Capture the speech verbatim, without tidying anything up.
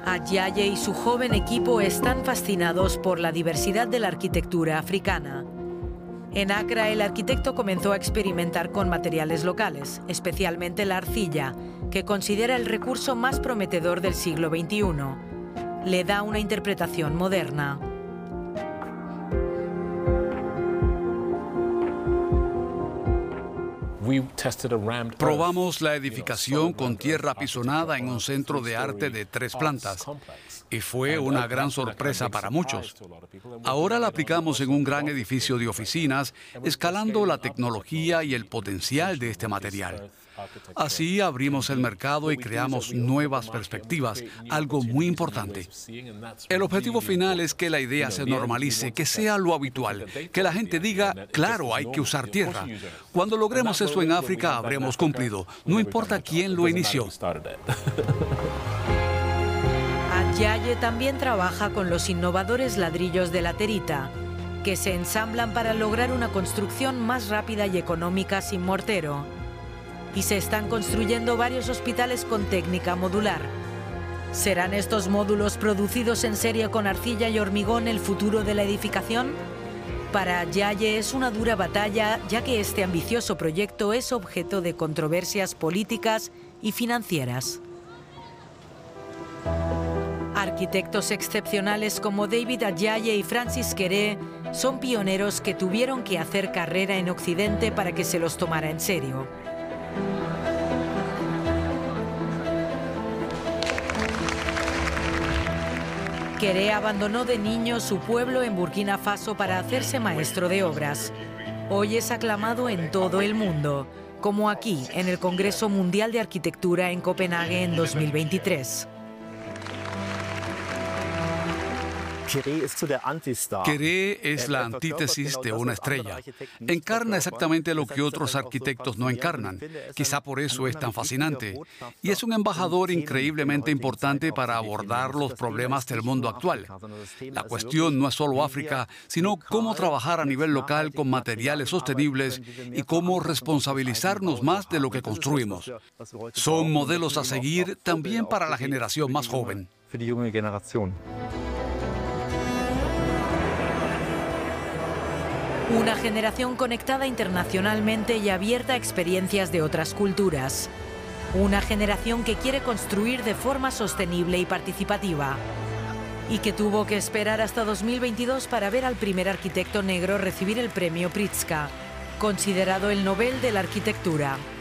Adjaye y su joven equipo están fascinados por la diversidad de la arquitectura africana. En Accra, el arquitecto comenzó a experimentar con materiales locales, especialmente la arcilla, que considera el recurso más prometedor del siglo veintiuno. Le da una interpretación moderna. Probamos la edificación con tierra apisonada en un centro de arte de tres plantas y fue una gran sorpresa para muchos. Ahora la aplicamos en un gran edificio de oficinas, escalando la tecnología y el potencial de este material. Así abrimos el mercado y creamos nuevas perspectivas, algo muy importante. El objetivo final es que la idea se normalice, que sea lo habitual, que la gente diga, claro, hay que usar tierra. Cuando logremos eso en África, habremos cumplido, no importa quién lo inició. Adjaye también trabaja con los innovadores ladrillos de laterita, que se ensamblan para lograr una construcción más rápida y económica sin mortero. Y se están construyendo varios hospitales con técnica modular. ¿Serán estos módulos producidos en serie con arcilla y hormigón el futuro de la edificación? Para Adjaye es una dura batalla, ya que este ambicioso proyecto es objeto de controversias políticas y financieras. Arquitectos excepcionales como David Adjaye y Francis Kéré son pioneros que tuvieron que hacer carrera en Occidente para que se los tomara en serio. Kéré abandonó de niño su pueblo en Burkina Faso para hacerse maestro de obras. Hoy es aclamado en todo el mundo, como aquí en el Congreso Mundial de Arquitectura en Copenhague en dos mil veintitrés. Kéré es la antítesis de una estrella. Encarna exactamente lo que otros arquitectos no encarnan. Quizá por eso es tan fascinante. Y es un embajador increíblemente importante para abordar los problemas del mundo actual. La cuestión no es solo África, sino cómo trabajar a nivel local con materiales sostenibles y cómo responsabilizarnos más de lo que construimos. Son modelos a seguir también para la generación más joven. Una generación conectada internacionalmente y abierta a experiencias de otras culturas. Una generación que quiere construir de forma sostenible y participativa. Y que tuvo que esperar hasta dos mil veintidós para ver al primer arquitecto negro recibir el premio Pritzker, considerado el Nobel de la Arquitectura.